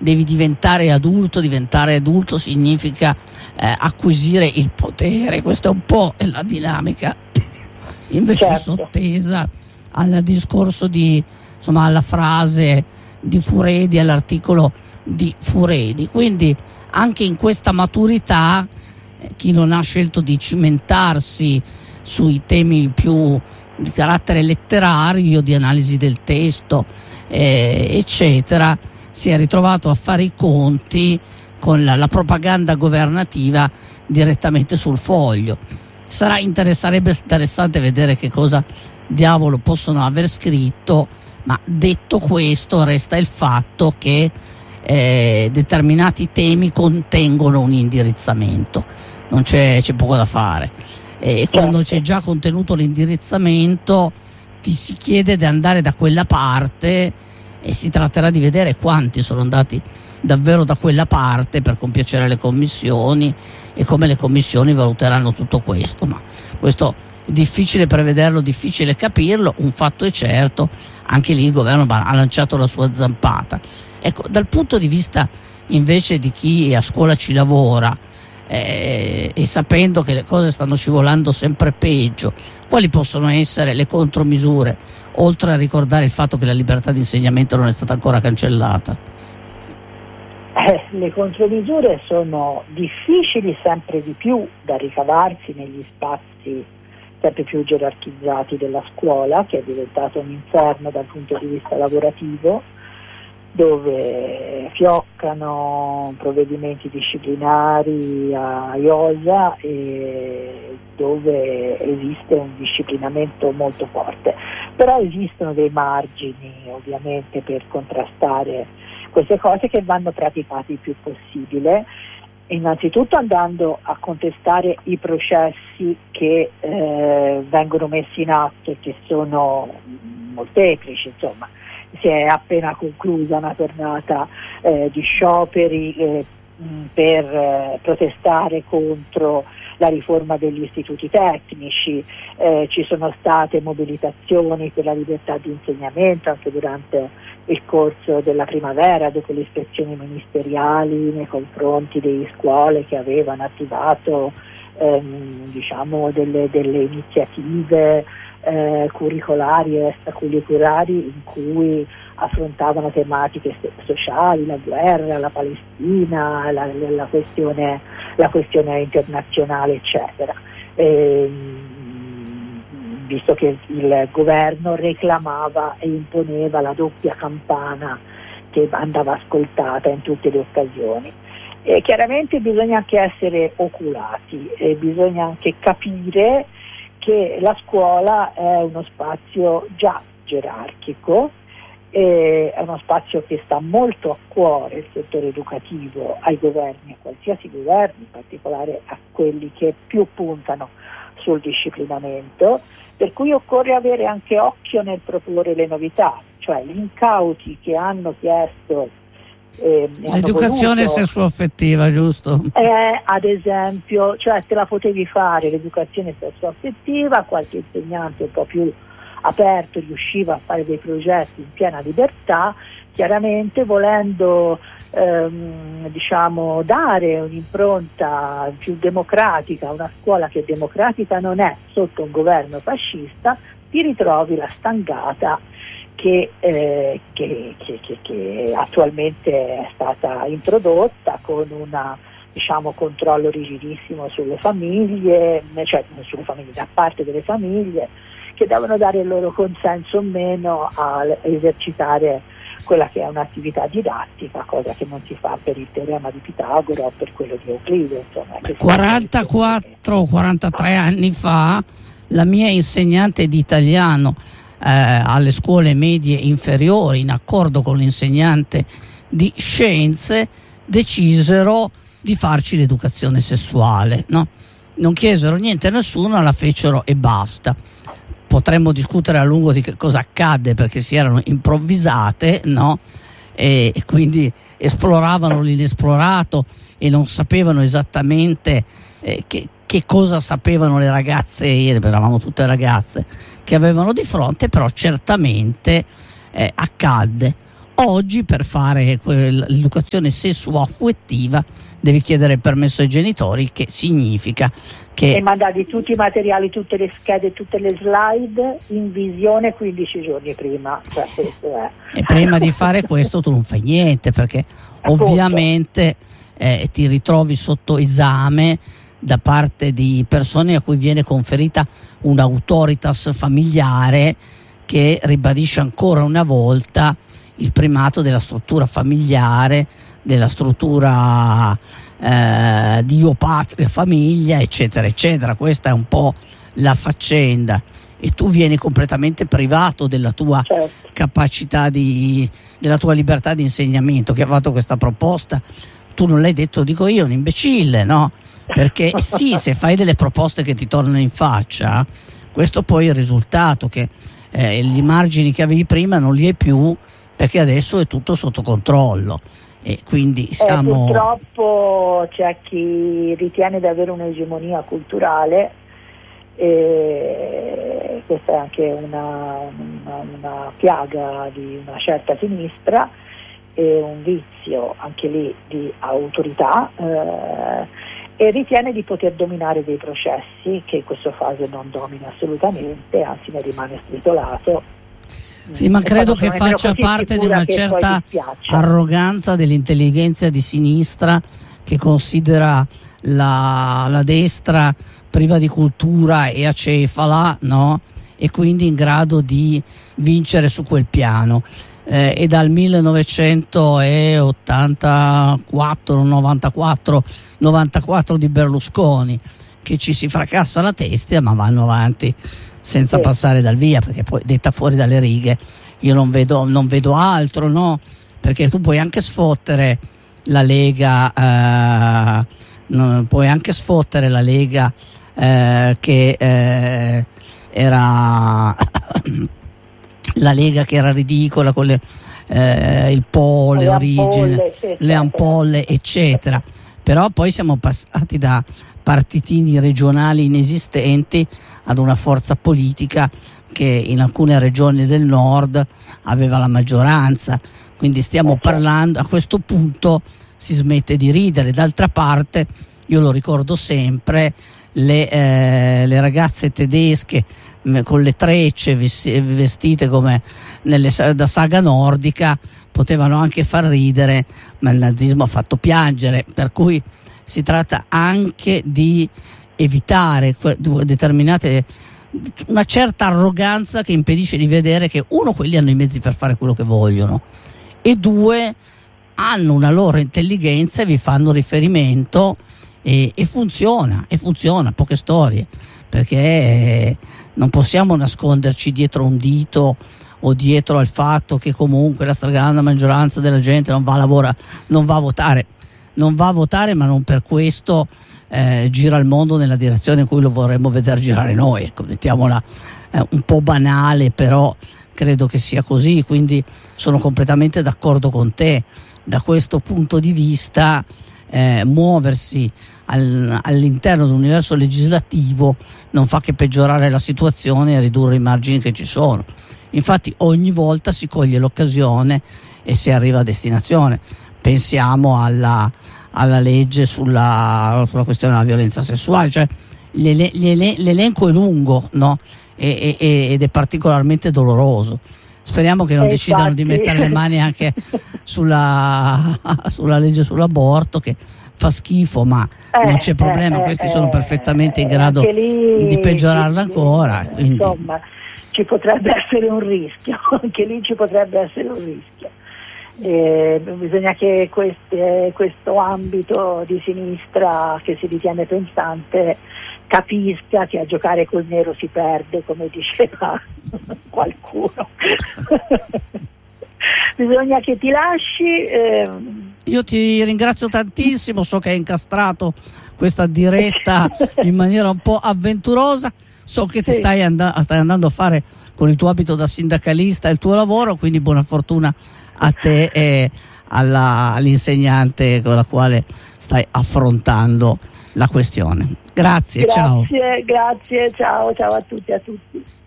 devi diventare adulto significa acquisire il potere. Questa è un po' la dinamica invece sottesa al discorso alla frase di Furedi, all'articolo di Furedi. Quindi anche in questa maturità chi non ha scelto di cimentarsi sui temi più di carattere letterario, di analisi del testo, eccetera, si è ritrovato a fare i conti con la propaganda governativa direttamente sul foglio. Sarebbe interessante vedere che cosa diavolo possono aver scritto, ma detto questo resta il fatto che determinati temi contengono un indirizzamento, non c'è poco da fare, e quando c'è già contenuto l'indirizzamento ti si chiede di andare da quella parte, e si tratterà di vedere quanti sono andati davvero da quella parte per compiacere le commissioni e come le commissioni valuteranno tutto questo. Ma questo è difficile prevederlo, difficile capirlo. Un fatto è certo, anche lì il governo ha lanciato la sua zampata. Ecco, dal punto di vista invece di chi a scuola ci lavora, e sapendo che le cose stanno scivolando sempre peggio, quali possono essere le contromisure, oltre a ricordare il fatto che la libertà di insegnamento non è stata ancora cancellata? Le contromisure sono difficili sempre di più da ricavarsi negli spazi sempre più gerarchizzati della scuola, che è diventato un inferno dal punto di vista lavorativo, dove fioccano provvedimenti disciplinari a iosa e dove esiste un disciplinamento molto forte. Però esistono dei margini ovviamente per contrastare queste cose, che vanno praticate il più possibile, innanzitutto andando a contestare i processi che vengono messi in atto e che sono molteplici. Insomma, si è appena conclusa una tornata di scioperi per protestare contro la riforma degli istituti tecnici, ci sono state mobilitazioni per la libertà di insegnamento anche durante il corso della primavera, dopo le ispezioni ministeriali nei confronti delle scuole che avevano attivato delle iniziative curricolari e extracurricolari in cui affrontavano tematiche sociali, la guerra, la Palestina, la questione internazionale, eccetera. Visto che il governo reclamava e imponeva la doppia campana che andava ascoltata in tutte le occasioni. E chiaramente bisogna anche essere oculati e bisogna anche capire che la scuola è uno spazio già gerarchico, è uno spazio che sta molto a cuore, il settore educativo, ai governi, a qualsiasi governo, in particolare a quelli che più puntano sul disciplinamento, per cui occorre avere anche occhio nel proporre le novità, cioè gli incauti che hanno chiesto l'educazione sessuaffettiva, giusto? Ad esempio, cioè te la potevi fare l'educazione sessuaffettiva, qualche insegnante un po' più aperto riusciva a fare dei progetti in piena libertà, chiaramente volendo dare un'impronta più democratica a una scuola che democratica non è sotto un governo fascista, ti ritrovi la stangata che attualmente è stata introdotta con un controllo rigidissimo sulle famiglie, cioè sulle famiglie, da parte delle famiglie, che devono dare il loro consenso o meno a esercitare quella che è un'attività didattica, cosa che non si fa per il teorema di Pitagora o per quello di Euclide. 44 o 43 anni fa la mia insegnante di italiano alle scuole medie inferiori, in accordo con l'insegnante di scienze, decisero di farci l'educazione sessuale, no? Non chiesero niente a nessuno, la fecero e basta. Potremmo discutere a lungo di che cosa accadde, perché si erano improvvisate, no? E quindi esploravano l'inesplorato e non sapevano esattamente che cosa sapevano le ragazze, eravamo tutte ragazze, che avevano di fronte, però certamente accadde. Oggi per fare l'educazione sessuo-affettiva devi chiedere il permesso ai genitori, che significa che... E mandati tutti i materiali, tutte le schede, tutte le slide in visione 15 giorni prima. Cioè, E prima di fare questo tu non fai niente, perché ovviamente ti ritrovi sotto esame da parte di persone a cui viene conferita un'autoritas familiare che ribadisce ancora una volta il primato della struttura familiare, della struttura Dio, patria, famiglia, eccetera eccetera. Questa è un po' la faccenda, e tu vieni completamente privato della tua capacità della tua libertà di insegnamento. Che ha fatto questa proposta, tu non l'hai detto, dico io, un imbecille, no? Perché sì, se fai delle proposte che ti tornano in faccia, questo poi è il risultato, che i margini che avevi prima non li hai più, perché adesso è tutto sotto controllo. E quindi siamo... purtroppo c'è chi ritiene di avere un'egemonia culturale, e questa è anche una piaga di una certa sinistra, e un vizio anche lì di autorità, e ritiene di poter dominare dei processi che in questa fase non domina assolutamente, anzi ne rimane stritolato. Sì, ma credo che faccia parte di una certa arroganza dell'intelligenza di sinistra, che considera la destra priva di cultura e acefala, no? E quindi in grado di vincere su quel piano. E dal 1984, 94 di Berlusconi che ci si fracassa la testa, ma vanno avanti senza passare dal via, perché poi, detta fuori dalle righe, io non vedo altro, no? Perché tu puoi anche sfottere la Lega, puoi anche sfottere la Lega che era la Lega che era ridicola con il Po, le origini, le ampolle, eccetera. Però poi siamo passati da partitini regionali inesistenti ad una forza politica che in alcune regioni del nord aveva la maggioranza, quindi stiamo parlando, a questo punto si smette di ridere. D'altra parte, io lo ricordo sempre, le ragazze tedesche con le trecce, vestite come da saga nordica, potevano anche far ridere, ma il nazismo ha fatto piangere, per cui si tratta anche di evitare una certa arroganza che impedisce di vedere che, uno, quelli hanno i mezzi per fare quello che vogliono, e due, hanno una loro intelligenza e vi fanno riferimento, e funziona, poche storie, perché non possiamo nasconderci dietro un dito o dietro al fatto che comunque la stragrande maggioranza della gente non va a votare, ma non per questo gira il mondo nella direzione in cui lo vorremmo vedere girare noi. Ecco, mettiamola un po' banale, però credo che sia così, quindi sono completamente d'accordo con te. Da questo punto di vista muoversi all'interno dell'universo legislativo non fa che peggiorare la situazione e ridurre i margini che ci sono. Infatti ogni volta si coglie l'occasione e si arriva a destinazione. Pensiamo alla legge sulla questione della violenza sessuale, cioè l'elenco è lungo, no? Ed è particolarmente doloroso. Speriamo che non decidano di mettere le mani anche sulla legge sull'aborto, che fa schifo, ma non c'è problema, questi sono perfettamente in grado di peggiorarla ancora. Quindi. Insomma, ci potrebbe essere un rischio, anche lì ci potrebbe essere un rischio. Bisogna che questo ambito di sinistra che si ritiene pensante capisca che a giocare col nero si perde, come diceva qualcuno. Bisogna che ti lasci. Io ti ringrazio tantissimo, so che hai incastrato questa diretta in maniera un po' avventurosa, so che ti stai andando a fare con il tuo abito da sindacalista il tuo lavoro, quindi buona fortuna a te e all'insegnante con la quale stai affrontando la questione. Grazie, ciao. Grazie, ciao a tutti e a tutti.